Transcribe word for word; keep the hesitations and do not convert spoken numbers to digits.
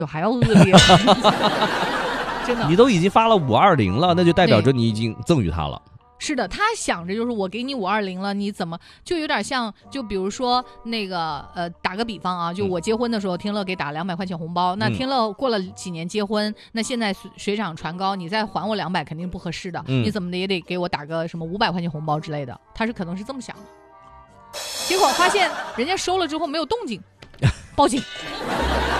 就还要恶劣。真的， 你都已经发了五二零了，那就代表着你已经赠予他了。 是的，他想着就是我给你五二零了，你怎么就有点像，就比如说那个呃，打个比方啊，就我结婚的时候，天乐给打两百块钱红包，那天乐过了几年结婚，那现在水涨船高，你再还我两百肯定不合适的， 嗯、 你怎么的也得给我打个什么五百块钱红包之类的，他是可能是这么想的，结果发现人家收了之后没有动静，报警。